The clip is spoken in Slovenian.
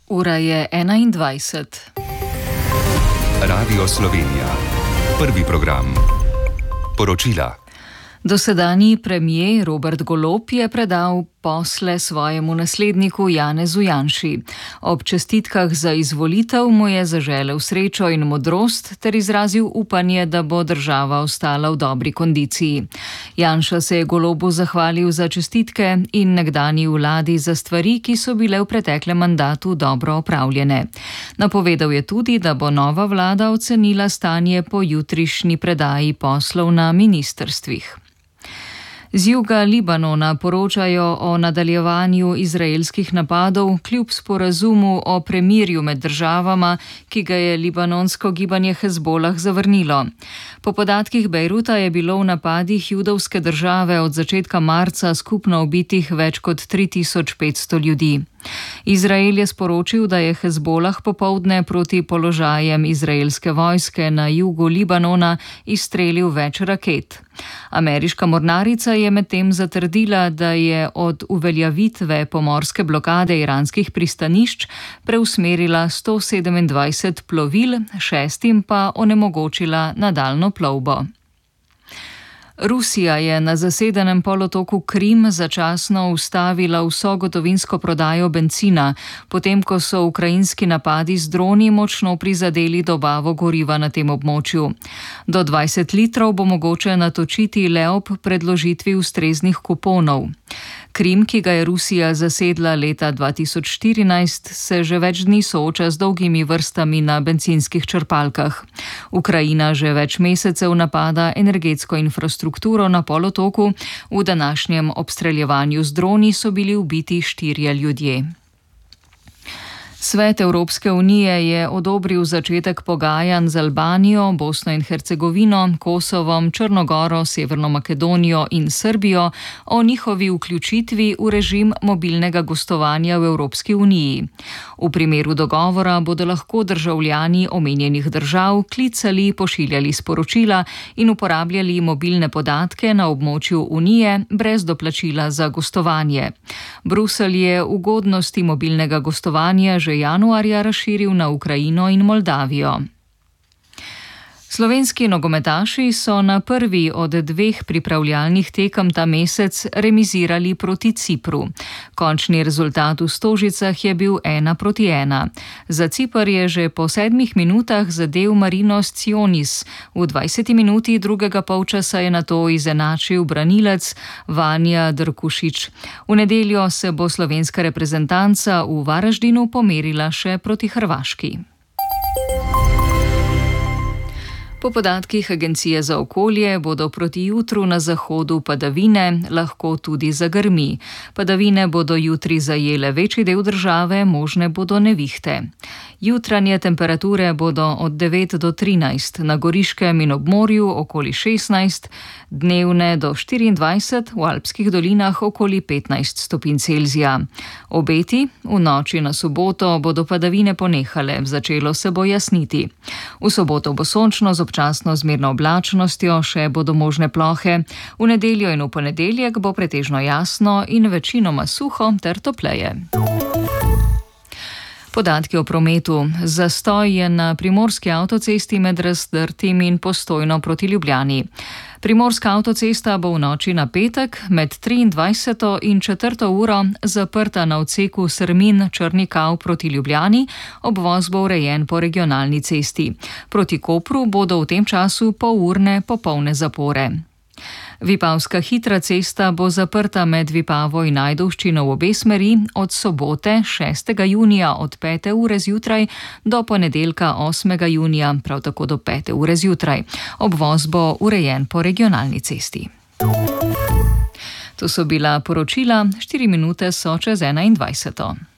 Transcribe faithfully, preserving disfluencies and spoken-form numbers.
Ura je enaindvajset. Radio Slovenija. Prvi program. Poročila. Dosedanji premier Robert Golob je predal posle svojemu nasledniku Janezu Janši. Ob čestitkah za izvolitev mu je zaželel srečo in modrost ter izrazil upanje, da bo država ostala v dobri kondiciji. Janša se je Golobu zahvalil za čestitke in nekdanji vladi za stvari, ki so bile v preteklem mandatu dobro opravljene. Napovedal je tudi, da bo nova vlada ocenila stanje po jutrišnji predaji poslov na ministrstvih. Z juga Libanona poročajo o nadaljevanju izraelskih napadov kljub sporazumu o premirju med državama, ki ga je libanonsko gibanje Hezbolah zavrnilo. Po podatkih Bejruta je bilo v napadih judovske države od začetka marca skupno ubitih več kot tri tisoč petsto ljudi. Izrael je sporočil, da je Hezbolah popoldne proti položajem izraelske vojske na jugu Libanona izstrelil več raket. Ameriška mornarica je medtem zatrdila, da je od uveljavitve pomorske blokade iranskih pristanišč preusmerila sto sedemindvajset plovil, šestim pa onemogočila nadaljnjo plovbo. Rusija je na zasedenem polotoku Krim začasno ustavila vso gotovinsko prodajo bencina, potem ko so ukrajinski napadi z droni močno prizadeli dobavo goriva na tem območju. Do dvajset litrov bo mogoče natočiti le ob predložitvi ustreznih kuponov. Krim, ki ga je Rusija zasedla leta dva tisoč štirinajst, se že več dni sooča z dolgimi vrstami na bencinskih črpalkah. Ukrajina že več mesecev napada energetsko infrastrukturo na polotoku, v današnjem obstreljevanju z droni so bili ubiti štirje ljudje. Svet Evropske unije je odobril začetek pogajanj z Albanijo, Bosno in Hercegovino, Kosovom, Črno goro, Severno Makedonijo in Srbijo o njihovi vključitvi v režim mobilnega gostovanja v Evropski uniji. V primeru dogovora bodo lahko državljani omenjenih držav klicali, pošiljali sporočila in uporabljali mobilne podatke na območju unije brez doplačila za gostovanje. Bruselj je ugodnosti mobilnega gostovanja že januarja razširil na Ukrajino in Moldavijo. Slovenski nogometaši so na prvi od dveh pripravljalnih tekem ta mesec remizirali proti Cipru. Končni rezultat v Stožicah je bil ena proti ena. Za Ciper je že po sedmih minutah zadel Marinos Cionis. V dvajseti minuti drugega polčasa je nato izenačil branilec Vanja Drkušič. V nedeljo se bo slovenska reprezentanca v Varaždinu pomerila še proti Hrvaški. Po podatkih Agencije za okolje bodo proti jutru na zahodu padavine, lahko tudi zagrmi. Padavine bodo jutri zajele večji del države, možne bodo nevihte. Jutranje temperature bodo od devet do trinajst, na Goriškem in ob morju okoli šestnajst, dnevne do štiriindvajset, v alpskih dolinah okoli petnajst stopinj Celzija. Obeti: v noči na soboto bodo padavine ponehale, začelo se bo jasniti. V soboto bo sončno z občasno zmerno oblačnostjo, še bodo možne plohe. V nedeljo in v ponedeljek bo pretežno jasno in večinoma suho ter topleje. Podatki o prometu. Zastoj je na primorski avtocesti med Razdrtim in Postojno proti Ljubljani. Primorska avtocesta bo v noči na petek med triindvajseto in četrto uro zaprta na odseku Srmin-Črni Kav proti Ljubljani, obvoz bo urejen po regionalni cesti. Proti Kopru bodo v tem času polurne popolne zapore. Vipavska hitra cesta bo zaprta med Vipavo in Ajdovščino v obe smeri od sobote šestega junija od pete ure zjutraj do ponedeljka osmega junija, prav tako do pete ure zjutraj. Obvoz bo urejen po regionalni cesti. To so bila poročila, štiri minute so čez enaindvajseto.